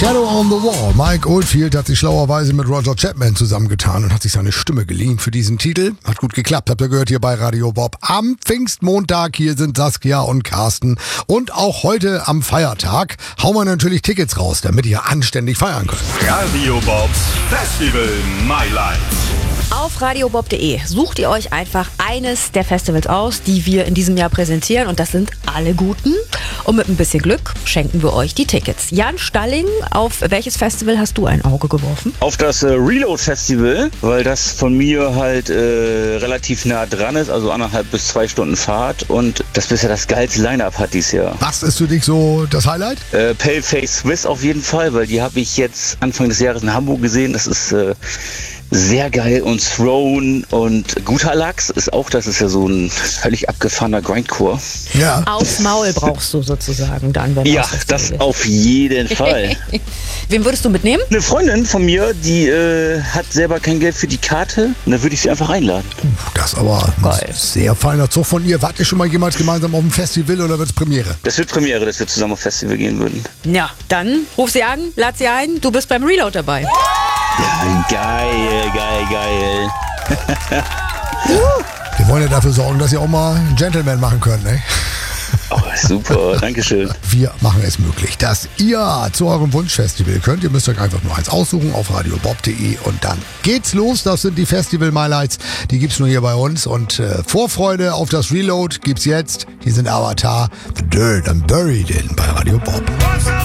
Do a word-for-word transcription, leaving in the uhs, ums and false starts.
Shadow on the Wall. Mike Oldfield hat sich schlauerweise mit Roger Chapman zusammengetan und hat sich seine Stimme geliehen für diesen Titel. Hat gut geklappt, habt ihr gehört hier bei Radio Bob. Am Pfingstmontag, hier sind Saskia und Carsten. Und auch heute am Feiertag hauen wir natürlich Tickets raus, damit ihr anständig feiern könnt. Radio Bobs Festival My Life. Auf radiobob punkt de sucht ihr euch einfach eines der Festivals aus, die wir in diesem Jahr präsentieren. Und das sind alle guten. Und mit ein bisschen Glück schenken wir euch die Tickets. Jan Stalling, auf welches Festival hast du ein Auge geworfen? Auf das äh, Reload Festival, weil das von mir halt äh, relativ nah dran ist, also anderthalb bis zwei Stunden Fahrt. Und das bisher das geilste Line-Up hat dieses Jahr. Was ist für dich so das Highlight? Äh, Paleface Swiss auf jeden Fall, weil die habe ich jetzt Anfang des Jahres in Hamburg gesehen. Das ist äh, sehr geil. Und Throne und Guter Lachs ist auch, das ist ja so ein völlig abgefahrener Grindcore. Ja. Aufs Maul brauchst du sozusagen dann, wenn du Ja, aufs Festival das bist. auf jeden Fall. Wen würdest du mitnehmen? Eine Freundin von mir, die äh, hat selber kein Geld für die Karte. Und da würde ich sie einfach einladen. Das ist aber ein Geil. sehr feiner Zug von ihr. Wart ihr schon mal jemals gemeinsam auf dem Festival oder wird's Premiere? Das wird Premiere, dass wir zusammen auf Festival gehen würden. Ja, dann ruf sie an, lad sie ein, du bist beim Reload dabei. Ja, geil, geil, geil. Wir wollen ja dafür sorgen, dass ihr auch mal einen Gentleman machen könnt, ne? Oh, super, Dankeschön. Wir machen es möglich, dass ihr zu eurem Wunschfestival könnt. Ihr müsst euch einfach nur eins aussuchen auf radiobob punkt de und dann geht's los. Das sind die Festival Highlights. Die gibt's nur hier bei uns. Und äh, Vorfreude auf das Reload gibt's jetzt. Hier sind Avatar, The Dirt I'm Buried In bei Radio Bob.